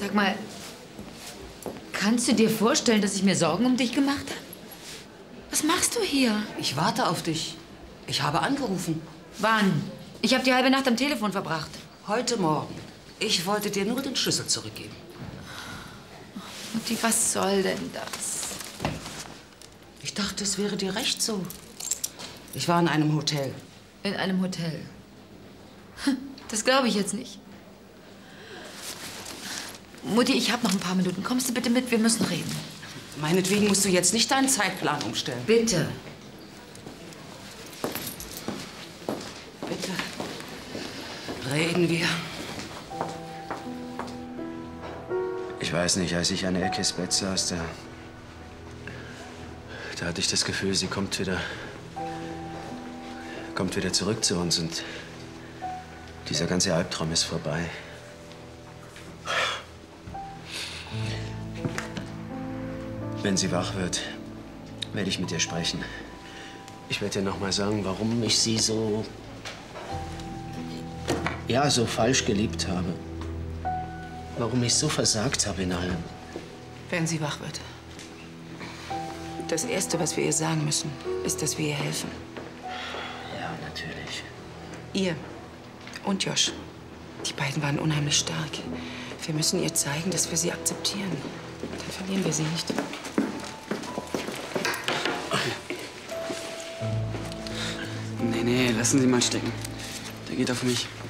Sag mal, kannst du dir vorstellen, dass ich mir Sorgen um dich gemacht habe? Was machst du hier? Ich warte auf dich. Ich habe angerufen. Wann? Ich habe die halbe Nacht am Telefon verbracht. Heute Morgen. Ich wollte dir nur den Schlüssel zurückgeben. Mutti, was soll denn das? Ich dachte, es wäre dir recht so. Ich war in einem Hotel. In einem Hotel? Das glaube ich jetzt nicht. Mutti, ich habe noch ein paar Minuten. Kommst du bitte mit? Wir müssen reden. Meinetwegen musst du jetzt nicht deinen Zeitplan umstellen. Bitte. Bitte. Reden wir. Ich weiß nicht, als ich an der Ecke ins Bett saß, da hatte ich das Gefühl, sie kommt wieder zurück zu uns und dieser ganze Albtraum ist vorbei. Wenn sie wach wird, werde ich mit ihr sprechen. Ich werde ihr noch mal sagen, warum ich sie so falsch geliebt habe. Warum ich so versagt habe in allem. Wenn sie wach wird. Das Erste, was wir ihr sagen müssen, ist, dass wir ihr helfen. Ja, natürlich. Ihr und Josh. Die beiden waren unheimlich stark. Wir müssen ihr zeigen, dass wir sie akzeptieren. Dann verlieren wir sie nicht. Nee, lassen Sie mal stecken. Der geht auf mich.